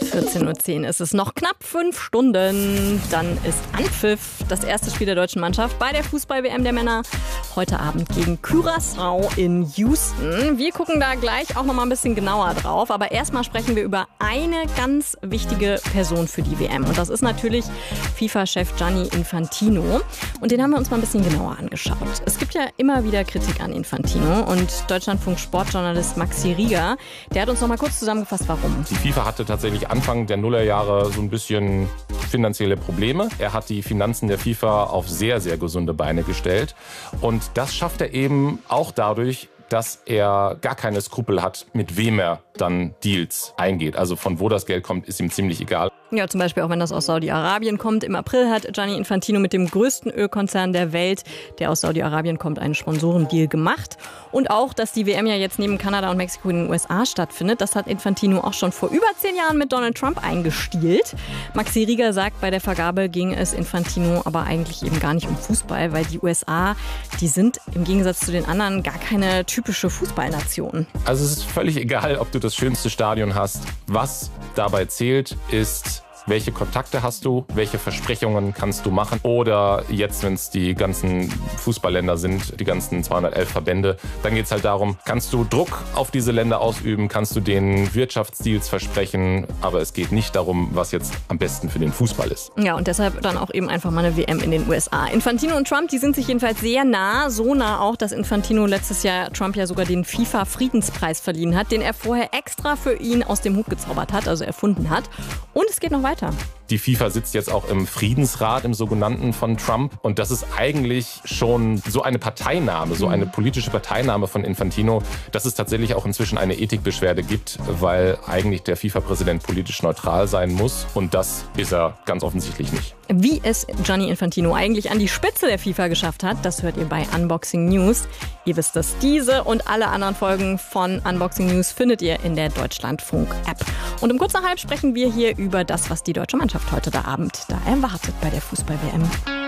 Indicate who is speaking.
Speaker 1: 14:10 Uhr ist es. Noch knapp 5 Stunden. Dann ist Anpfiff, das erste Spiel der deutschen Mannschaft bei der Fußball-WM der Männer. Heute Abend gegen Curaçao in Houston. Wir gucken da gleich auch noch mal ein bisschen genauer drauf. Aber erstmal sprechen wir über eine ganz wichtige Person für die WM. Und das ist natürlich FIFA-Chef Gianni Infantino. Und den haben wir uns mal ein bisschen genauer angeschaut. Es gibt ja immer wieder Kritik an Infantino. Und Deutschlandfunk-Sportjournalist Maxi Rieger, der hat uns noch mal kurz zusammengefasst, warum.
Speaker 2: Die FIFA hatte tatsächlich Anfang der Nullerjahre so ein bisschen finanzielle Probleme. Er hat die Finanzen der FIFA auf sehr, sehr gesunde Beine gestellt. Und das schafft er eben auch dadurch, dass er gar keine Skrupel hat, mit wem er dann Deals eingeht. Also von wo das Geld kommt, ist ihm ziemlich egal.
Speaker 1: Ja, zum Beispiel auch wenn das aus Saudi-Arabien kommt. Im April hat Gianni Infantino mit dem größten Ölkonzern der Welt, der aus Saudi-Arabien kommt, einen Sponsorendeal gemacht. Und auch, dass die WM ja jetzt neben Kanada und Mexiko in den USA stattfindet, das hat Infantino auch schon vor über 10 Jahren mit Donald Trump eingestielt. Maxi Rieger sagt, bei der Vergabe ging es Infantino aber eigentlich eben gar nicht um Fußball, weil die USA, die sind im Gegensatz zu den anderen gar keine typische Fußballnation.
Speaker 2: Also es ist völlig egal, ob du das schönste Stadion hast. Was dabei zählt, ist, welche Kontakte hast du, welche Versprechungen kannst du machen. Oder jetzt, wenn es die ganzen Fußballländer sind, die ganzen 211 Verbände, dann geht es halt darum, kannst du Druck auf diese Länder ausüben, kannst du denen Wirtschaftsdeals versprechen, aber es geht nicht darum, was jetzt am besten für den Fußball ist.
Speaker 1: Ja, und deshalb dann auch eben einfach mal eine WM in den USA. Infantino und Trump, die sind sich jedenfalls sehr nah, so nah auch, dass Infantino letztes Jahr Trump ja sogar den FIFA-Friedenspreis verliehen hat, den er vorher extra für ihn aus dem Hut gezaubert hat, also erfunden hat. Und es geht noch weiter.
Speaker 2: Die FIFA sitzt jetzt auch im Friedensrat, im sogenannten von Trump. Und das ist eigentlich schon so eine Parteinahme, so eine politische Parteinahme von Infantino, dass es tatsächlich auch inzwischen eine Ethikbeschwerde gibt, weil eigentlich der FIFA-Präsident politisch neutral sein muss. Und das ist er ganz offensichtlich nicht.
Speaker 1: Wie es Gianni Infantino eigentlich an die Spitze der FIFA geschafft hat, das hört ihr bei Unboxing News. Ihr wisst es, diese und alle anderen Folgen von Unboxing News findet ihr in der Deutschlandfunk-App. Und um kurz nach halb sprechen wir hier über das, was die deutsche Mannschaft heute Abend da erwartet bei der Fußball-WM.